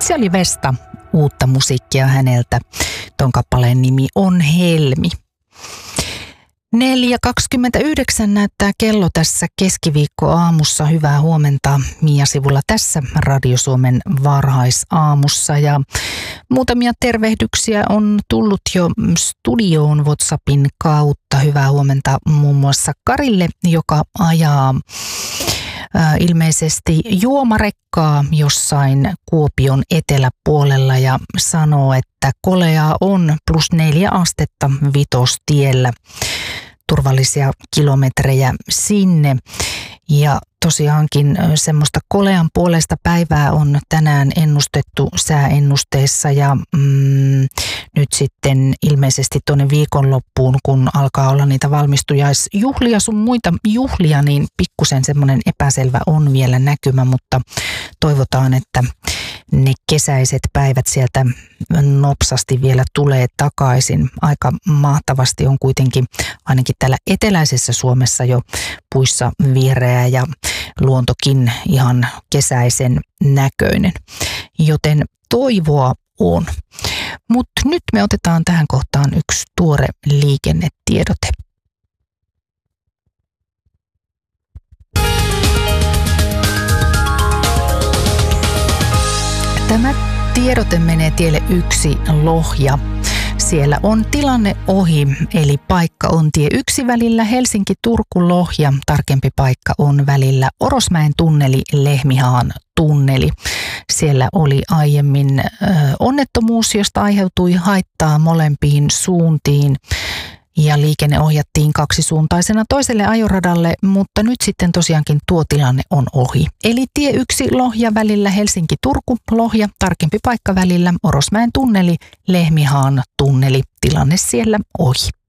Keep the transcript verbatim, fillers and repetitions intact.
Se oli Vesta, uutta musiikkia häneltä. Ton kappaleen nimi on Helmi. neljä kaksikymmentäyhdeksän näyttää kello tässä keskiviikkoaamussa. Hyvää huomenta Mia Sivula tässä Radio Suomen varhaisaamussa. Ja muutamia tervehdyksiä on tullut jo studioon WhatsAppin kautta. Hyvää huomenta muun muassa Karille, joka ajaa äh, ilmeisesti juomarekkaa jossain Kuopion eteläpuolella ja sanoo, että koleaa on plus neljä astetta Vitostiellä. Turvallisia kilometrejä sinne. Ja tosiaankin semmoista kolean puolesta päivää on tänään ennustettu sääennusteessa ja mm, nyt sitten ilmeisesti tuonne viikonloppuun, kun alkaa olla niitä valmistujaisjuhlia sun muita juhlia, niin pikkusen semmoinen epäselvä on vielä näkymä, mutta toivotaan, että ne kesäiset päivät sieltä nopsasti vielä tulee takaisin. Aika mahtavasti on kuitenkin ainakin täällä eteläisessä Suomessa jo puissa vihreää ja luontokin ihan kesäisen näköinen, joten toivoa on. Mutta nyt me otetaan tähän kohtaan yksi tuore liikennetiedote. Tämä tiedote menee tielle yksi Lohja. Siellä on tilanne ohi, eli paikka on tie yksi välillä Helsinki-Turku-Lohja. Tarkempi paikka on välillä Orosmäen tunneli, Lehmihaan tunneli. Siellä oli aiemmin ö, onnettomuus, josta aiheutui haittaa molempiin suuntiin. Ja liikenne ohjattiin kaksisuuntaisena toiselle ajoradalle, mutta nyt sitten tosiaankin tuo tilanne on ohi. Eli tie yksi Lohja välillä Helsinki-Turku-Lohja, tarkempi paikka välillä Orosmäen tunneli, Lehmihaan tunneli, tilanne siellä ohi.